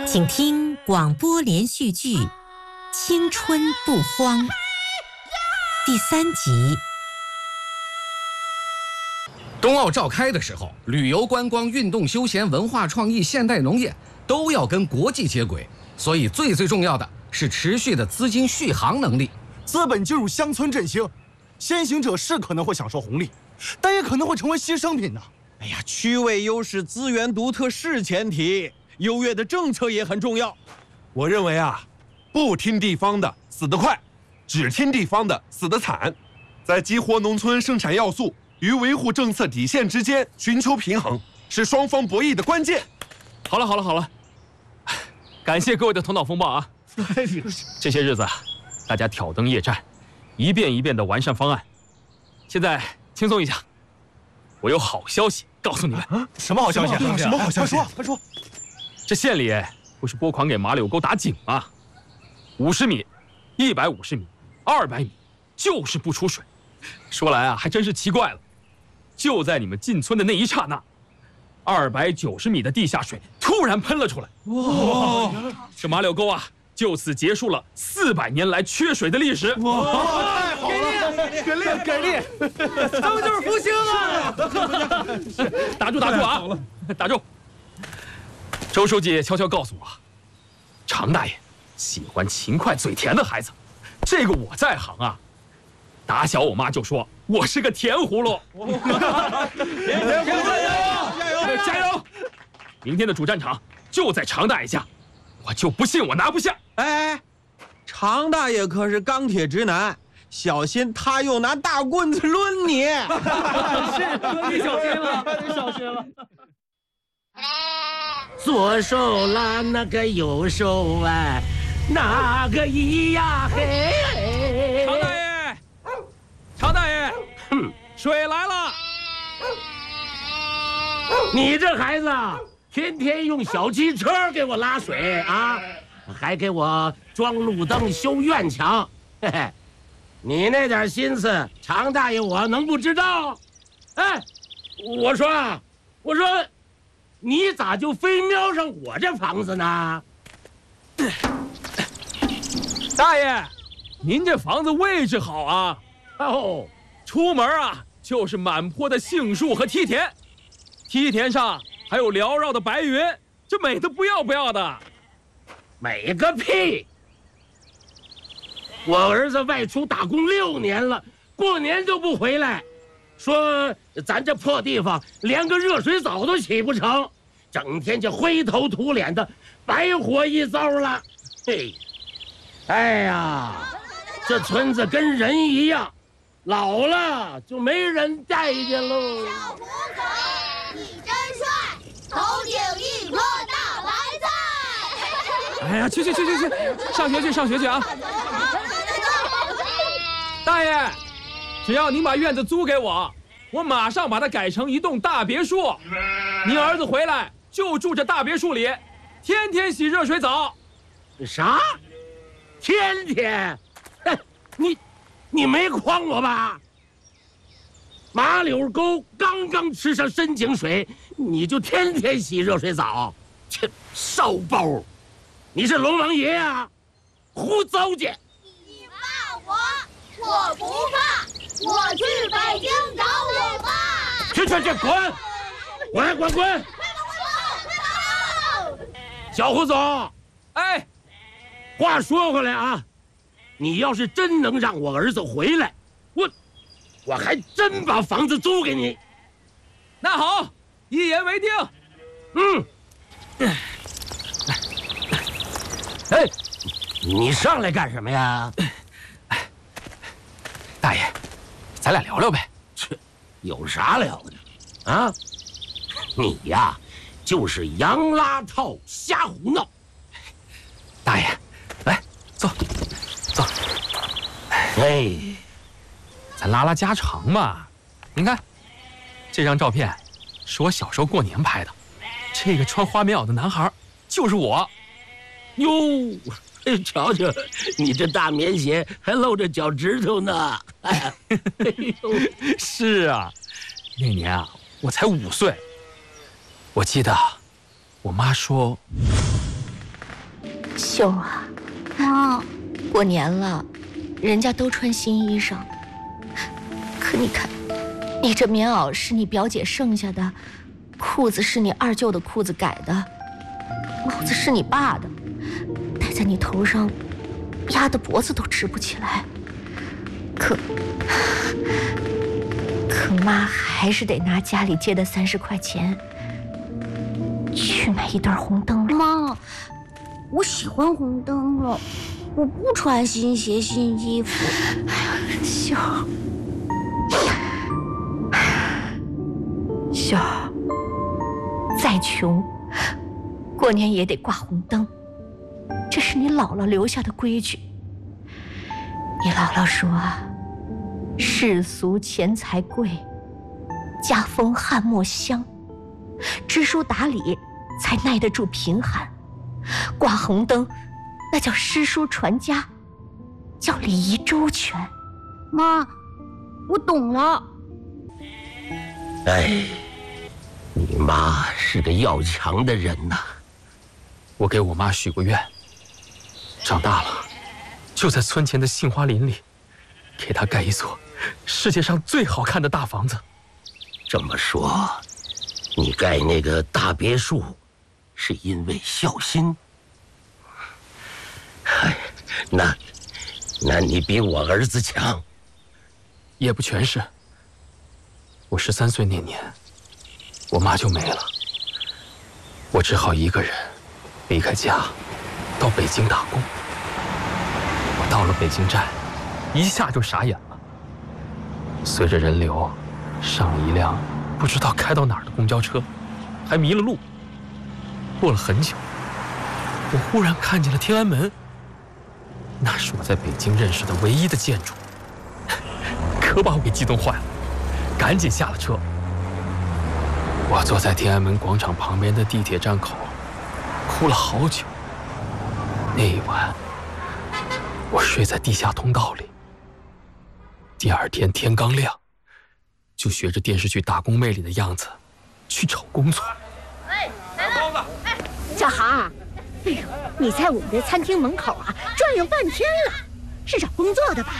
请听广播连续剧《青春不慌》第3集。 冬奥召开的时候，旅游观光、运动休闲、文化创意、现代农业都要跟国际接轨，所以最重要的是持续的资金续航能力。 资本进入乡村振兴，先行者是可能会享受红利，但也可能会成为牺牲品呢。 哎呀，区位优势、资源独特是前提，优越的政策也很重要。 我认为啊，不听地方的死得快，只听地方的死得惨。在激活农村生产要素与维护政策底线之间寻求平衡，是双方博弈的关键。 好了，感谢各位的头脑风暴啊！这些日子啊，大家挑灯夜战，一遍一遍的完善方案。现在轻松一下，我有好消息告诉你们。 什么好消息？什么好消息？快说！ 这县里不是拨款给马柳沟打井吗？50米、150米、200米，就是不出水。说来啊，还真是奇怪了，就在你们进村的那一刹那，290米的地下水突然喷了出来。哇！这马柳沟啊，就此结束了400年来缺水的历史。 哇！太好了，给力！ 咱们就是福星啊！打住啊！打住！周书记悄悄告诉我，常大爷喜欢勤快嘴甜的孩子，这个我在行啊。打小我妈就说我是个甜葫芦。加油！明天的主战场就在常大爷家，我就不信我拿不下。 哎，常大爷可是钢铁直男，小心他又拿大棍子抡你。 是，你小心了。 左手拉那个右手啊，那个咿呀嘿嘿。 常大爷，水来了。 你这孩子天天用小汽车给我拉水啊，还给我装路灯、修院墙，嘿嘿，你那点心思，常大爷我能不知道？哎，我说，你咋就非瞄上我这房子呢？ 大爷，您这房子位置好啊。 哦， 出门啊就是满坡的杏树和梯田，梯田上还有缭绕的白云，这美得不要的。 美个屁！我儿子外出打工6年了，过年都不回来，说咱这破地方连个热水澡都起不成，整天就灰头土脸的，白活一遭了。嘿，哎呀，这村子跟人一样，老了就没人待见喽。 小胡总，你真帅，头顶一颗大白菜。 哎呀，去，上学去啊！大爷，只要您把院子租给我，我马上把它改成一栋大别墅。您儿子回来就住这大别墅里，天天洗热水澡。 啥？天天？你没诓我吧？马柳沟刚刚吃上深井水，你就天天洗热水澡？切，骚包！你是龙王爷呀？胡糟践！ 你怕我不怕，我去北京找我爸。 去，滚！小胡总， 哎， 话说回来啊，你要是真能让我儿子回来，我还真把房子租给你。 那好，一言为定。 哎，你上来干什么呀？ 大爷，咱俩聊聊呗。 切，有啥聊的？啊，你呀，就是洋拉套，瞎胡闹。 大爷，来坐。 哎， 咱拉家常嘛。您看，这张照片是我小时候过年拍的，这个穿花棉袄的男孩就是我。 哟，瞧瞧，你这大棉鞋还露着脚趾头呢。哎呦， 是啊，那年啊，我才5岁。我记得我妈说， 秀啊，妈，过年了，人家都穿新衣裳，可你看，你这棉袄是你表姐剩下的，裤子是你二舅的裤子改的，帽子是你爸的，戴在你头上，压得脖子都直不起来。可妈还是得拿家里借的30块钱去买一对红灯笼。 妈，我喜欢红灯笼，我不穿新鞋新衣服。 哎呀，秀儿，再穷，过年也得挂红灯，这是你姥姥留下的规矩。你姥姥说啊，世俗钱财贵，家风翰墨香，知书达理才耐得住贫寒。挂红灯，那叫诗书传家，叫礼仪周全。 妈，我懂了。 哎，你妈是个要强的人呐。 我给我妈许过愿，长大了就在村前的杏花林里，给她盖一座世界上最好看的大房子。 这么说，你盖那个大别墅，是因为孝心？哎，那你比我儿子强。 也不全是。我13岁那年，我妈就没了，我只好一个人离开家，到北京打工。我到了北京站，一下就傻眼了。随着人流，上了一辆不知道开到哪儿的公交车，还迷了路。过了很久，我忽然看见了天安门，那是我在北京认识的唯一的建筑，可把我给激动坏了，赶紧下了车。我坐在天安门广场旁边的地铁站口，哭了好久。那一晚，我睡在地下通道里。第二天天刚亮，就学着电视剧《打工妹》里的样子，去找工作。 包子，小孩，哎呦，你在我们的餐厅门口啊转悠半天了，是找工作的吧？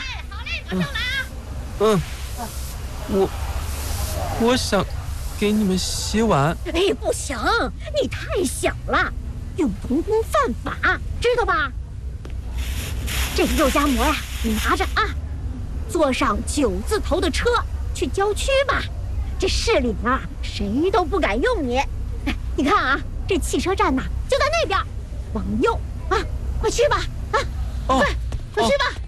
我想给你们洗碗。 哎，不行，你太小了，用童工犯法，知道吧？这个肉夹馍呀，你拿着啊，坐上9字头的车去郊区吧。这市里啊，谁都不敢用你。哎，你看啊，这汽车站呐就在那边，往右啊，快去吧啊！快去吧！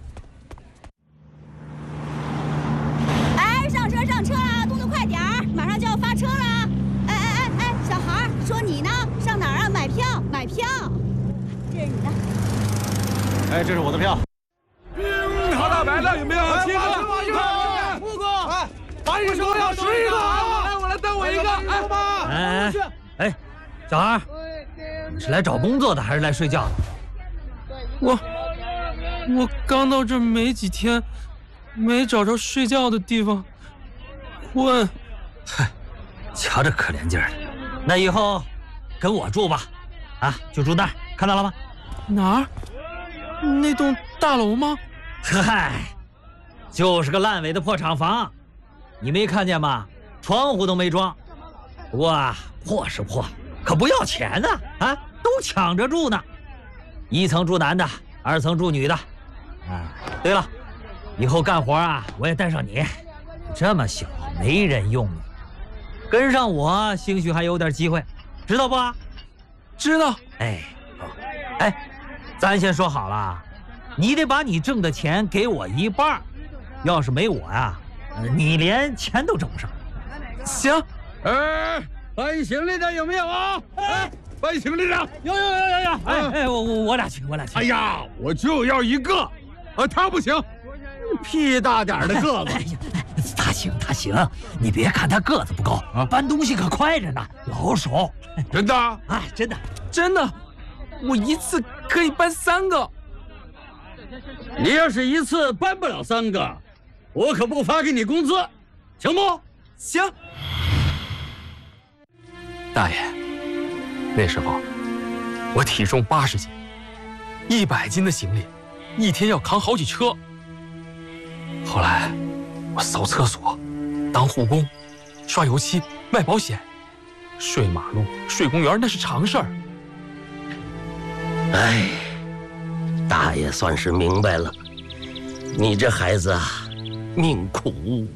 哎，上车啊，动作快点儿，马上就要发车了。哎，小孩，说你呢？上哪儿啊？买票。这是你的。 哎，这是我的票。 好大白的有没有？7个。 5个。哎，把你说要11个。 来，我来当我一个。 哎，小孩，你是来找工作的还是来睡觉的？ 我刚到这儿没几天，没找着睡觉的地方，困。 嗨，瞧这可怜劲儿的，那以后跟我住吧，啊，就住那儿，看到了吗？ 哪儿？那栋大楼吗？ 嗨，就是个烂尾的破厂房，你没看见吗？窗户都没装。不过啊，破是破，可不要钱呢，啊，都抢着住呢。1层住男的，2层住女的。啊，对了，以后干活啊，我也带上你。这么小，没人用你，跟上我，兴许还有点机会，知道不？ 知道。 哎，咱先说好了，你得把你挣的钱给我一半，要是没我呀，你连钱都挣不上。 行。 搬行李的有没有啊？搬行李的有。哎，我俩去。 哎呀，我就要一个，他不行，屁大点的个子。 哎呀，他行，你别看他个子不高啊，搬东西可快着呢，老手。 真的？ 哎， 真的，我一次可以搬3个。 你要是一次搬不了3个，我可不发给你工资，行不？ 行。大爷，那时候我体重80斤， 100斤的行李，一天要扛好几车。后来，我扫厕所、当护工、刷油漆、卖保险、睡马路、睡公园，那是常事儿。 哎，大爷算是明白了，你这孩子啊，命苦。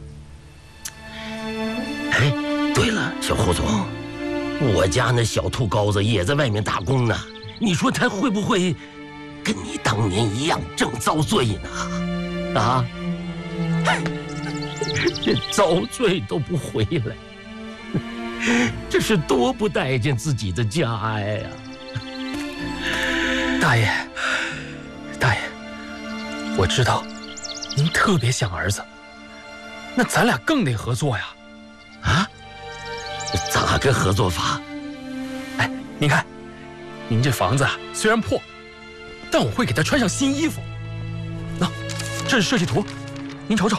哎，对了，小胡总，我家那小兔羔子也在外面打工呢，你说他会不会跟你当年一样正遭罪呢？啊？这遭罪都不回来，这是多不待见自己的家呀！ 大爷，我知道您特别想儿子，那咱俩更得合作呀！ 啊？咋个合作法？ 哎，您看，您这房子啊虽然破，但我会给他穿上新衣服。那，这是设计图，您瞅瞅。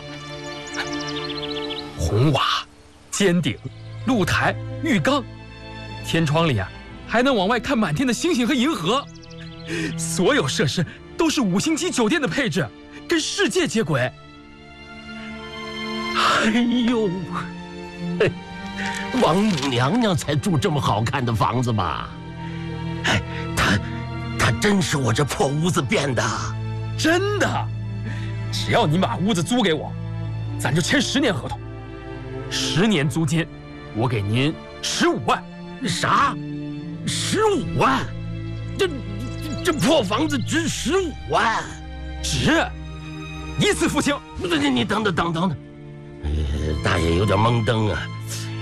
红瓦、尖顶、露台、浴缸，天窗里啊还能往外看满天的星星和银河。所有设施都是5星级酒店的配置，跟世界接轨。 哎呦，王母娘娘才住这么好看的房子吧？哎，她真是我这破屋子变的。 真的，只要您把屋子租给我，咱就签10年合同，10年租金，我给您15万。 啥？15万？这破房子值15万？ 值，一次付清。 不对，你等等，大爷有点懵登啊，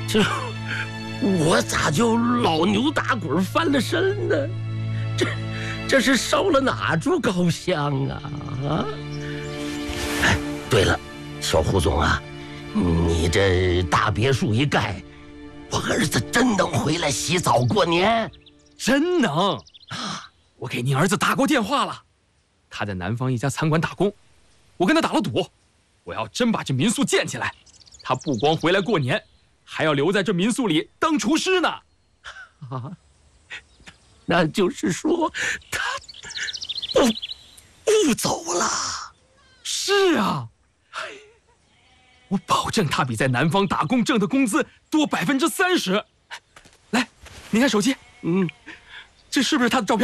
我咋就老牛打滚翻了身呢？这是烧了哪株高香啊？啊！哎，对了，小胡总啊，你这大别墅一盖，我儿子真能回来洗澡过年？ 真能啊！我给您儿子打过电话了，他在南方一家餐馆打工，我跟他打了赌，我要真把这民宿建起来，他不光回来过年，还要留在这民宿里当厨师呢。 啊，那就是说他不走了？ 是啊，我保证他比在南方打工挣的工资多30%。来，您看手机，这是不是他的照片？